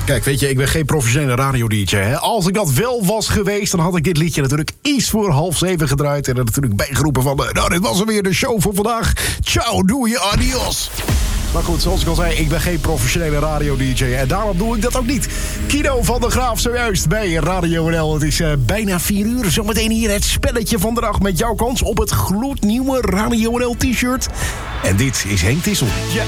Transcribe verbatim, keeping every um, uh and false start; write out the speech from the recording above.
Kijk, weet je, ik ben geen professionele radio-D J. Hè? Als ik dat wel was geweest, dan had ik dit liedje natuurlijk iets voor half zeven gedraaid. En er natuurlijk bijgeroepen van, nou, dit was alweer de show voor vandaag. Ciao, doei, adios. Maar goed, zoals ik al zei, ik ben geen professionele radio-D J. En daarom doe ik dat ook niet. Kino van der Graaf zojuist bij Radio N L. Het is uh, bijna vier uur. Zometeen hier het spelletje van de dag met jouw kans op het gloednieuwe Radio N L t-shirt. En dit is Henk Tissel. Je